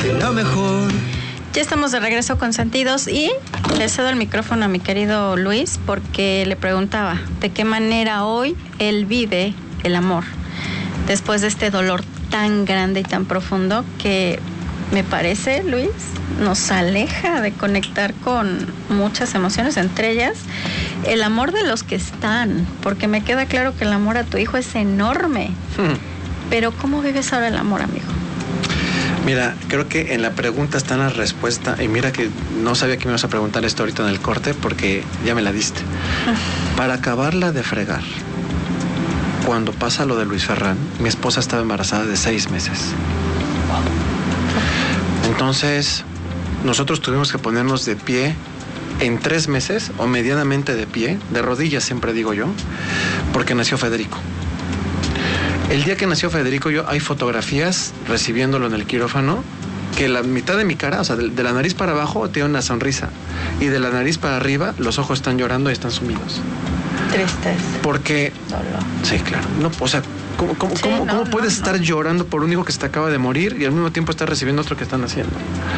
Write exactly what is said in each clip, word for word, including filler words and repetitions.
lo mejor. Ya estamos de regreso con Sentidos y le cedo el micrófono a mi querido Luis porque le preguntaba de qué manera hoy él vive el amor después de este dolor tan grande y tan profundo que me parece, Luis, nos aleja de conectar con muchas emociones, entre ellas el amor de los que están, porque me queda claro que el amor a tu hijo es enorme. Hmm. Pero ¿cómo vives ahora el amor, amigo? Mira, creo que en la pregunta está la respuesta. Y mira que no sabía que me ibas a preguntar esto ahorita en el corte porque ya me la diste. Uh. Para acabarla de fregar, cuando pasa lo de Luis Ferrán, mi esposa estaba embarazada de seis meses. Entonces, nosotros tuvimos que ponernos de pie en tres meses, o medianamente de pie, de rodillas siempre digo yo, porque nació Federico. El día que nació Federico, yo hay fotografías recibiéndolo en el quirófano, que la mitad de mi cara, o sea, de, de la nariz para abajo tiene una sonrisa, y de la nariz para arriba los ojos están llorando y están sumidos. Tristeza. Porque... Dolor. Sí, claro. No, o sea, ¿cómo, cómo, sí, cómo, no, cómo no, puedes no. estar llorando por un hijo que se te acaba de morir y al mismo tiempo estar recibiendo otro que están haciendo?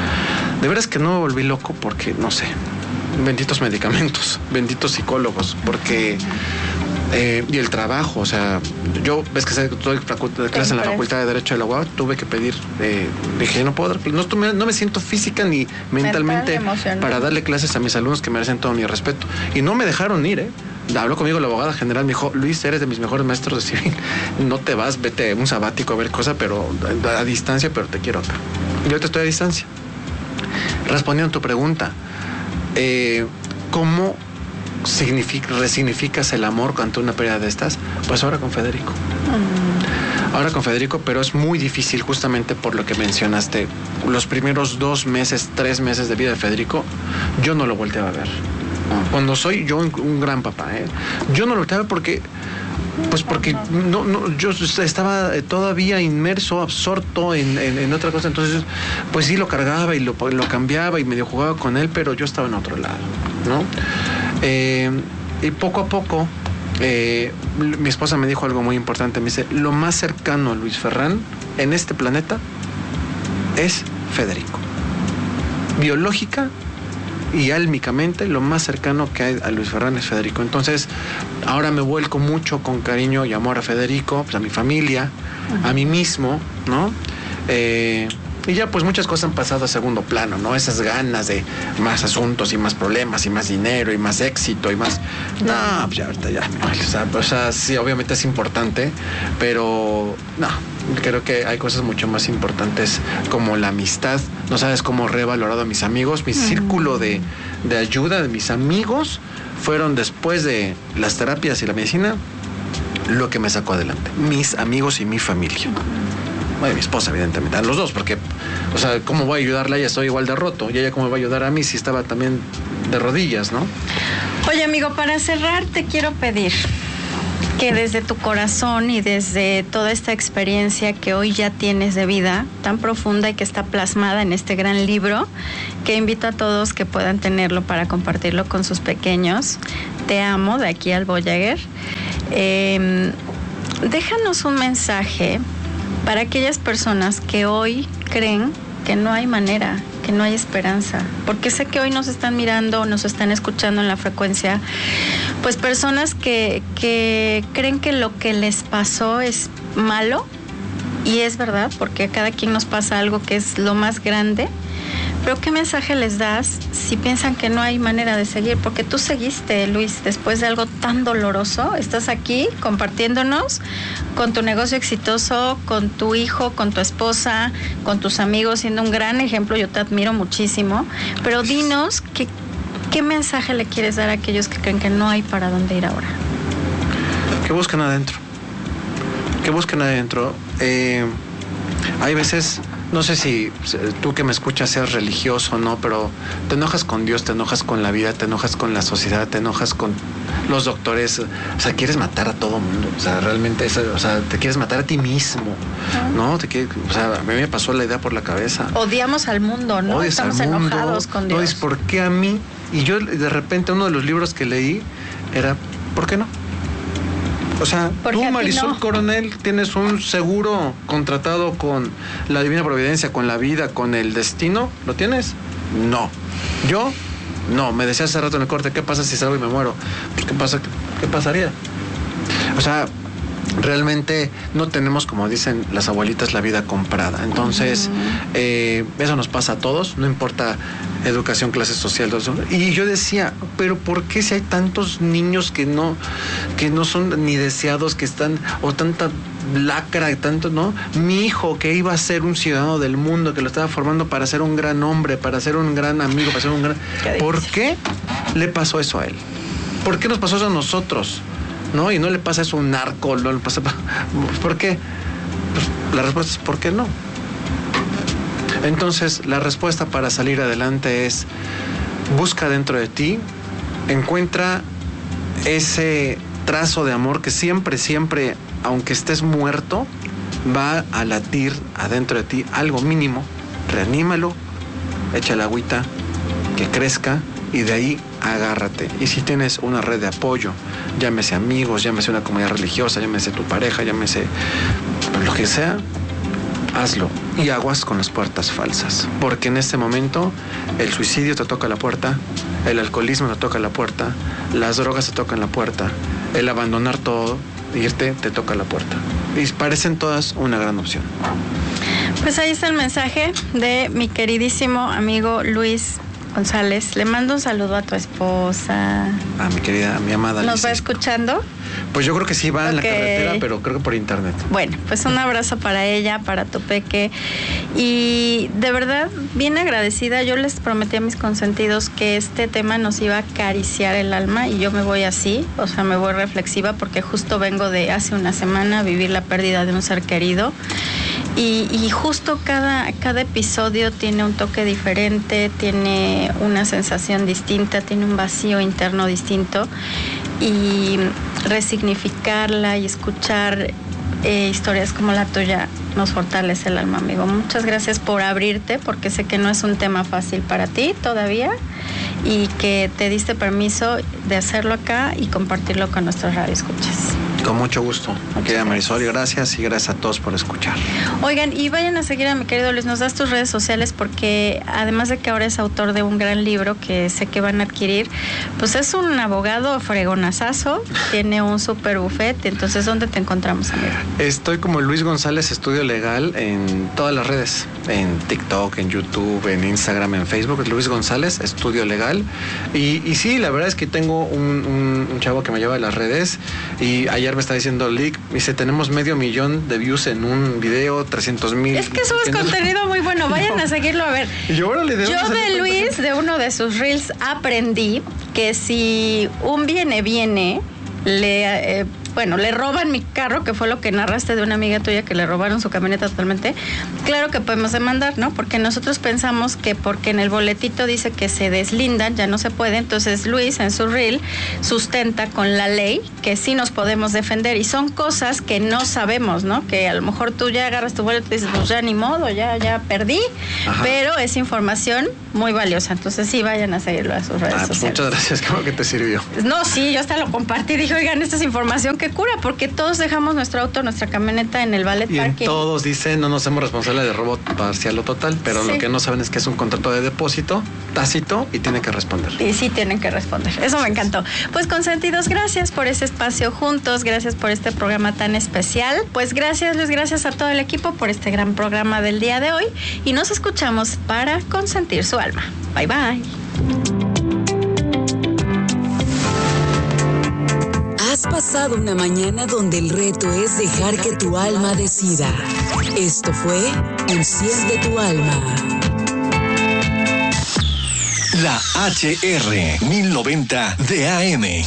De veras que no me volví loco porque, no sé, benditos medicamentos, benditos psicólogos, porque... Eh, y el trabajo, o sea, yo, ves que estoy de clase en la Facultad de Derecho de la U A B, tuve que pedir, eh, dije, no puedo dar, no, no me siento física ni mentalmente Mental, para darle clases a mis alumnos que merecen todo mi respeto. Y no me dejaron ir, ¿eh? Habló conmigo la abogada general, me dijo, Luis, eres de mis mejores maestros de civil, no te vas, vete un sabático a ver cosas, pero a, a distancia, pero te quiero acá. Y yo te estoy a distancia. Respondiendo a tu pregunta, eh, ¿cómo significa, resignificas el amor ante una pérdida de estas? Pues ahora con Federico. Mm. Ahora con Federico, pero es muy difícil justamente por lo que mencionaste. Los primeros dos meses, tres meses de vida de Federico, yo no lo volteaba a ver. Cuando soy yo un, un gran papá, ¿eh? Yo no lo volteaba porque... Pues porque no, no, yo estaba todavía inmerso, absorto en, en, en otra cosa, entonces pues sí lo cargaba y lo, lo cambiaba y medio jugaba con él, pero yo estaba en otro lado, ¿no? Eh, y poco a poco eh, mi esposa me dijo algo muy importante, me dice, lo más cercano a Luis Ferrán en este planeta es Federico. Biológica y álmicamente lo más cercano que hay a Luis Ferrán es Federico. Entonces ahora me vuelco mucho con cariño y amor a Federico, pues a mi familia, uh-huh. a mí mismo, ¿no? Eh, y ya pues muchas cosas han pasado a segundo plano, ¿no? Esas ganas de más asuntos y más problemas y más dinero y más éxito y más... No, pues ya ahorita ya, o sea, o sea, sí, obviamente es importante, pero no, creo que hay cosas mucho más importantes como la amistad. No sabes cómo he revalorado a mis amigos, mi uh-huh. círculo de, de ayuda de mis amigos fueron después de las terapias y la medicina lo que me sacó adelante, mis amigos y mi familia. Bueno, mi esposa, evidentemente, a los dos, porque, o sea, ¿cómo voy a ayudarla? Ella estoy igual de roto, y ella cómo me va a ayudar a mí si estaba también de rodillas, ¿no? Oye, amigo, para cerrar te quiero pedir que desde tu corazón y desde toda esta experiencia que hoy ya tienes de vida tan profunda y que está plasmada en este gran libro, que invito a todos que puedan tenerlo para compartirlo con sus pequeños. Te amo, de aquí al Voyager. Eh, déjanos un mensaje para aquellas personas que hoy creen que no hay manera, que no hay esperanza, porque sé que hoy nos están mirando, nos están escuchando en la frecuencia, pues personas que, que creen que lo que les pasó es malo, y es verdad, porque a cada quien nos pasa algo que es lo más grande. Pero ¿qué mensaje les das si piensan que no hay manera de seguir? Porque tú seguiste, Luis, después de algo tan doloroso. Estás aquí compartiéndonos con tu negocio exitoso, con tu hijo, con tu esposa, con tus amigos, siendo un gran ejemplo. Yo te admiro muchísimo. Pero dinos, ¿qué, qué mensaje le quieres dar a aquellos que creen que no hay para dónde ir ahora? Que busquen adentro. Que busquen adentro. Eh, hay veces... No sé si tú que me escuchas seas religioso o no, pero te enojas con Dios, te enojas con la vida, te enojas con la sociedad, te enojas con los doctores. O sea, quieres matar a todo mundo. O sea, realmente, es, o sea, te quieres matar a ti mismo, ¿no? Te quieres, o sea, a mí me pasó la idea por la cabeza. Odiamos al mundo, ¿no? Odias Estamos al mundo, enojados con Dios. No es por qué a mí. Y yo de repente uno de los libros que leí era, ¿por qué no? O sea, Porque tú, Marisol no. Coronel, tienes un seguro contratado con la Divina Providencia, con la vida, con el destino. ¿Lo tienes? No. ¿Yo? No. Me decía hace rato en el corte, ¿qué pasa si salgo y me muero? Pues, ¿qué pasa? ¿Qué, qué pasaría? O sea, realmente no tenemos, como dicen las abuelitas, la vida comprada. Entonces, uh-huh. eh, eso nos pasa a todos, no importa educación, clase social. Todo eso. Y yo decía, pero ¿por qué si hay tantos niños que no, que no son ni deseados, que están, o tanta lacra, tanto, ¿no? Mi hijo que iba a ser un ciudadano del mundo, que lo estaba formando para ser un gran hombre, para ser un gran amigo, para ser un gran... ¿Por qué le pasó eso a él? ¿Por qué nos pasó eso a nosotros? ¿No? Y no le pasa eso a un narco, no le pasa... ¿Por qué? Pues la respuesta es ¿por qué no? Entonces, la respuesta para salir adelante es busca dentro de ti, encuentra ese trazo de amor que siempre, siempre, aunque estés muerto, va a latir adentro de ti algo mínimo, reanímalo, échale agüita, que crezca y de ahí agárrate. Y si tienes una red de apoyo, llámese amigos, llámese una comunidad religiosa, llámese tu pareja, llámese lo que sea, hazlo. Y aguas con las puertas falsas, porque en este momento el suicidio te toca la puerta, el alcoholismo te toca la puerta, las drogas te tocan la puerta, el abandonar todo, irte, te toca la puerta. Y parecen todas una gran opción. Pues ahí está el mensaje de mi queridísimo amigo Luis González. Le mando un saludo a tu esposa. A mi querida, a mi amada ¿Nos Alicia. va escuchando? Pues yo creo que sí va okay. en la carretera, pero creo que por internet. Bueno, pues un abrazo para ella, para tu peque. Y de verdad, bien agradecida. Yo les prometí a mis consentidos que este tema nos iba a acariciar el alma y yo me voy así, o sea, me voy reflexiva porque justo vengo de hace una semana a vivir la pérdida de un ser querido. Y, y justo cada, cada episodio tiene un toque diferente, tiene una sensación distinta, tiene un vacío interno distinto. Y resignificarla y escuchar eh, historias como la tuya nos fortalece el alma, amigo. Muchas gracias por abrirte, porque sé que no es un tema fácil para ti todavía y que te diste permiso de hacerlo acá y compartirlo con nuestros radioescuchas. Con mucho gusto, querida Marisol, y gracias y gracias a todos por escuchar. Oigan, y vayan a seguir a mi querido Luis, nos das tus redes sociales porque además de que ahora es autor de un gran libro que sé que van a adquirir, pues es un abogado fregonazazo, tiene un super buffet. Entonces, ¿dónde te encontramos, amigo? Estoy como Luis González Estudio Legal en todas las redes, en TikTok, en YouTube, en Instagram, en Facebook, Luis González Estudio Legal. Y, y sí, la verdad es que tengo un, un, un chavo que me lleva a las redes y ayer me está diciendo, Lick, dice, tenemos medio millón de views en un video, trescientos mil. Es que subes contenido muy bueno, vayan no. a seguirlo a ver. Y yo ahora le debo Yo de Luis, de uno de sus reels, aprendí que si un viene, viene, le... Eh, bueno, le roban mi carro, que fue lo que narraste de una amiga tuya que le robaron su camioneta totalmente. Claro que podemos demandar, ¿no? Porque nosotros pensamos que porque en el boletito dice que se deslindan, ya no se puede. Entonces Luis en su reel sustenta con la ley que sí nos podemos defender y son cosas que no sabemos, ¿no? Que a lo mejor tú ya agarras tu boleto y dices, pues ya ni modo, ya, ya perdí. Ajá. Pero es información muy valiosa. Entonces sí, vayan a seguirlo a sus redes ah, pues sociales. Muchas gracias, ¿cómo que te sirvió? No, sí, yo hasta lo compartí. Dije, oigan, esta es información que cura, porque todos dejamos nuestro auto, nuestra camioneta en el valet y parking. Todos dicen, no nos hacemos responsables de robo parcial o total, pero sí. Lo que no saben es que es un contrato de depósito tácito y tienen que responder. Y sí tienen que responder, eso me encantó. Pues consentidos, gracias por ese espacio juntos, gracias por este programa tan especial. Pues gracias Luis, gracias a todo el equipo por este gran programa del día de hoy y nos escuchamos para consentir su alma. Bye bye. Has pasado una mañana donde el reto es dejar que tu alma decida. Esto fue Enciende tu alma. La H R mil noventa de A M.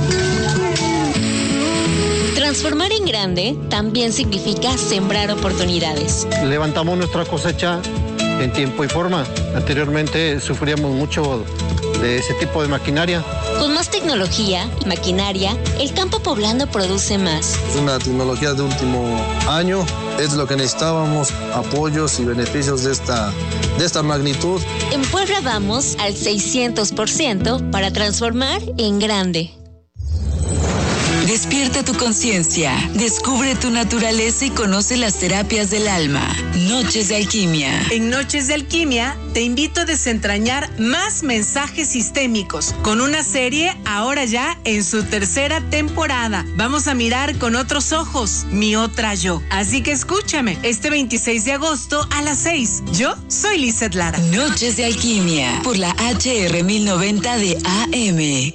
Transformar en grande también significa sembrar oportunidades. Levantamos nuestra cosecha en tiempo y forma. Anteriormente sufríamos mucho de ese tipo de maquinaria. Con más tecnología y maquinaria, el campo poblano produce más. Es una tecnología de último año, es lo que necesitábamos, apoyos y beneficios de esta, de esta magnitud. En Puebla vamos al seiscientos por ciento para transformar en grande. Despierta tu conciencia, descubre tu naturaleza y conoce las terapias del alma. Noches de Alquimia. En Noches de Alquimia te invito a desentrañar más mensajes sistémicos con una serie ahora ya en su tercera temporada. Vamos a mirar con otros ojos mi otra yo. Así que escúchame este veintiséis de agosto a las seis. Yo soy Lizeth Lara. Noches de Alquimia por la H R mil noventa de A M.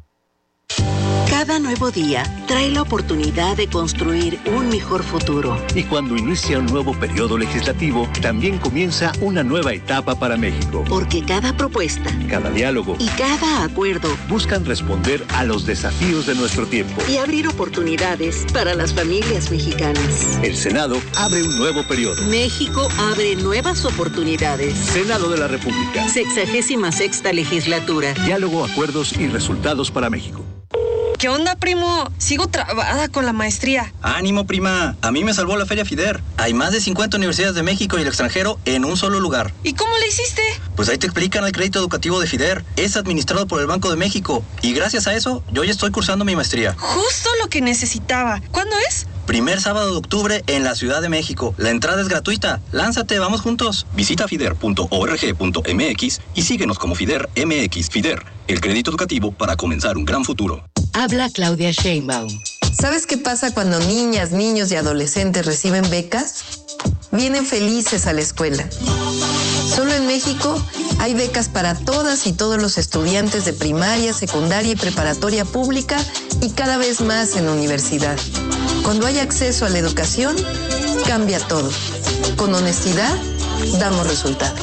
Cada nuevo día trae la oportunidad de construir un mejor futuro. Y cuando inicia un nuevo periodo legislativo, también comienza una nueva etapa para México. Porque cada propuesta, cada diálogo y cada acuerdo buscan responder a los desafíos de nuestro tiempo y abrir oportunidades para las familias mexicanas. El Senado abre un nuevo periodo. México abre nuevas oportunidades. Senado de la República. Sexagésima sexta legislatura. Diálogo, acuerdos y resultados para México. ¿Qué onda, primo? Sigo trabada con la maestría. Ánimo, prima. A mí me salvó la Feria FIDER. Hay más de cincuenta universidades de México y el extranjero en un solo lugar. ¿Y cómo le hiciste? Pues ahí te explican el crédito educativo de FIDER. Es administrado por el Banco de México. Y gracias a eso, yo ya estoy cursando mi maestría. Justo lo que necesitaba. ¿Cuándo es? Primer sábado de octubre en la Ciudad de México. La entrada es gratuita. Lánzate, vamos juntos. Visita fider punto org punto m x y síguenos como FIDER M X. FIDER, el crédito educativo para comenzar un gran futuro. Habla Claudia Sheinbaum. ¿Sabes qué pasa cuando niñas, niños y adolescentes reciben becas? Vienen felices a la escuela. Solo en México hay becas para todas y todos los estudiantes de primaria, secundaria y preparatoria pública y cada vez más en universidad. Cuando hay acceso a la educación, cambia todo. Con honestidad, damos resultados.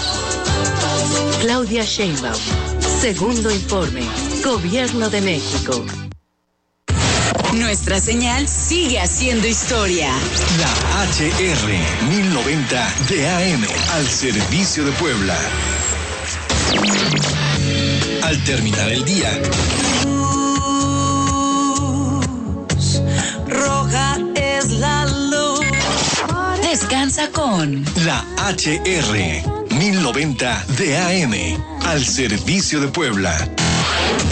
Claudia Sheinbaum. Segundo informe. Gobierno de México. Nuestra señal sigue haciendo historia. La H R mil noventa de A M al servicio de Puebla. Al terminar el día, Luz roja es la luz. Descansa con la H R mil noventa de A M al servicio de Puebla.